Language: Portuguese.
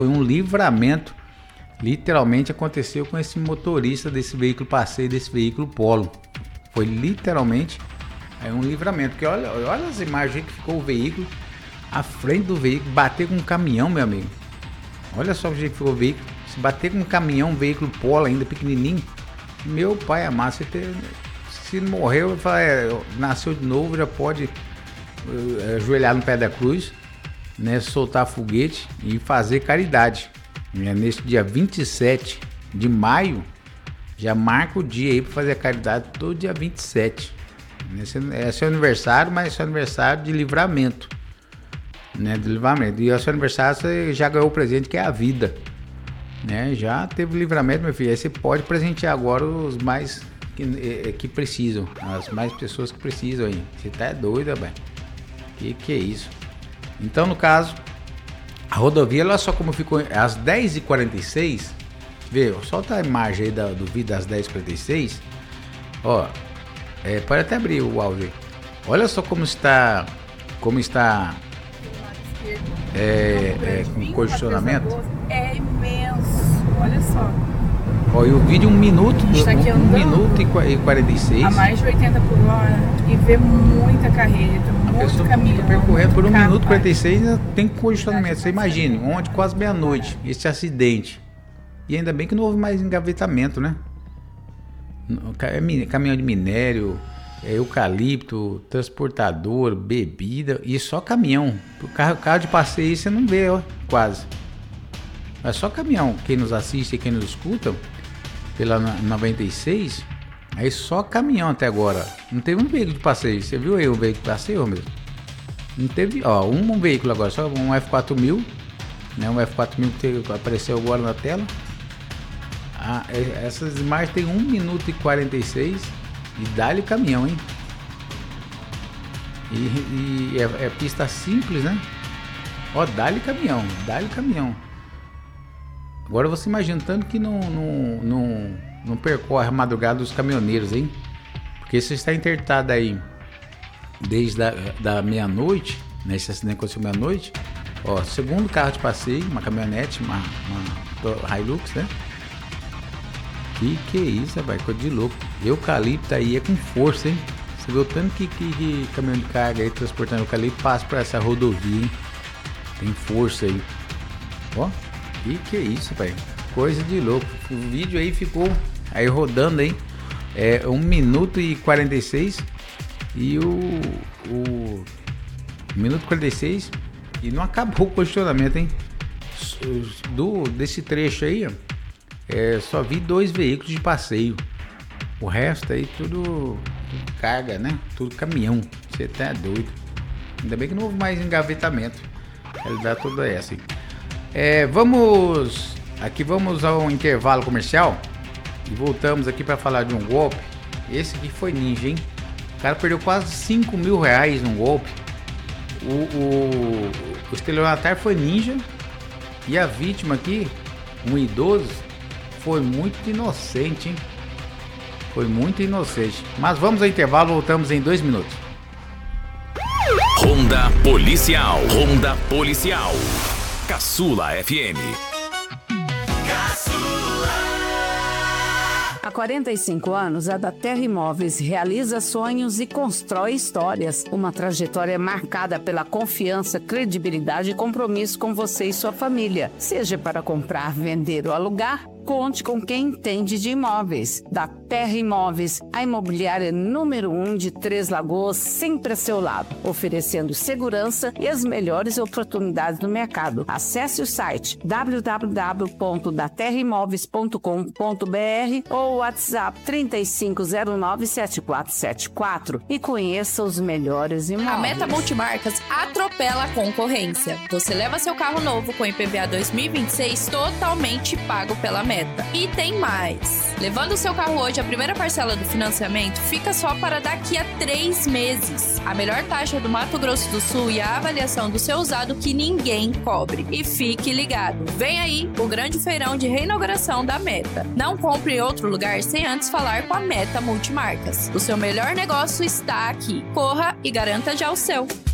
Foi um livramento, literalmente aconteceu com esse motorista desse veículo passeio, desse veículo Polo. Foi literalmente um livramento, porque olha as imagens que ficou o veículo, à frente do veículo, bater com um caminhão, meu amigo. Olha só o jeito que ficou o veículo, se bater com um caminhão, um veículo Polo ainda pequenininho, meu pai amado, se morreu, nasceu de novo, já pode ajoelhar no pé da cruz, né, soltar foguete e fazer caridade. Nesse dia 27 de maio, já marca o dia aí para fazer a caridade todo dia 27. É seu aniversário, mas é seu aniversário de livramento. Né, de livramento. E ao seu aniversário você já ganhou o presente que é a vida. Né, já teve livramento, meu filho. Aí você pode presentear agora os mais que precisam. As mais pessoas que precisam aí. Você tá doido, velho. Que é isso? Então, no caso, a rodovia, olha só como ficou às 10h46. Vê, solta a imagem aí do vídeo das 10h46. Ó, pode até abrir o áudio aí. Olha só como está com condicionamento. É imenso, olha só. Ó, e o vídeo 1 minuto, 1 minuto e 46. A mais de 80 por hora e vê muita carreta, muito caminhão. Percorrendo por 1 minuto e 46 tem condicionamento. Você imagine, ontem quase meia-noite, esse acidente. E ainda bem que não houve mais engavetamento, né? Caminhão de minério, eucalipto, transportador, bebida e só caminhão. O carro de passeio você não vê, ó, quase. É só caminhão. Quem nos assiste e quem nos escuta pela 96, aí só caminhão até agora. Não teve um veículo de passeio. Você viu aí o veículo de passeio, mesmo? Não teve, ó, um veículo agora, só um F4000, né? Um F4000 que apareceu agora na tela. Essas imagens tem 1 minuto e 46 e dá-lhe caminhão, hein? E é pista simples, né? Ó, dá-lhe caminhão. Agora você imagina tanto que não percorre a madrugada dos caminhoneiros, hein? Porque você está interditado aí desde da meia-noite, né? Esse acidente aconteceu meia-noite. Ó, segundo carro de passeio, uma caminhonete, uma Hilux, né? Que é isso, rapaz? Coisa de louco. Eucalipto aí é com força, hein? Você vê o tanto que caminhão de carga aí transportando eucalipto passa por essa rodovia, hein? Tem força aí. Ó, que é isso, pai? Coisa de louco. O vídeo aí ficou aí rodando aí. 1 minuto e 46. E o 1 minuto e 46. E não acabou o questionamento, hein? Desse trecho aí, ó. Só vi 2 veículos de passeio. O resto aí tudo carga, né? Tudo caminhão. Você tá doido. Ainda bem que não houve mais engavetamento. A realidade toda é essa. Vamos ao intervalo comercial. E voltamos aqui para falar de um golpe. Esse aqui foi ninja, hein? O cara perdeu quase 5 mil reais num golpe. O estelionatário foi ninja. E a vítima aqui, um idoso, foi muito inocente, hein? Foi muito inocente. Mas vamos ao intervalo, voltamos em 2 minutos. Ronda Policial. Caçula FM. Há 45 anos, a Da Terra Imóveis realiza sonhos e constrói histórias. Uma trajetória marcada pela confiança, credibilidade e compromisso com você e sua família. Seja para comprar, vender ou alugar, conte com quem entende de imóveis. Da Terra Imóveis, a imobiliária número 1 de Três Lagoas, sempre a seu lado, oferecendo segurança e as melhores oportunidades no mercado. Acesse o site www.daterraimoveis.com.br ou o WhatsApp 3509-7474 e conheça os melhores imóveis. A Meta Multimarcas atropela a concorrência. Você leva seu carro novo com IPVA 2026 totalmente pago pela Meta. E tem mais. Levando o seu carro hoje, a primeira parcela do financiamento fica só para daqui a 3 meses. A melhor taxa do Mato Grosso do Sul e a avaliação do seu usado que ninguém cobre. E fique ligado, vem aí o grande feirão de reinauguração da Meta. Não compre em outro lugar sem antes falar com a Meta Multimarcas. O seu melhor negócio está aqui. Corra e garanta já o seu.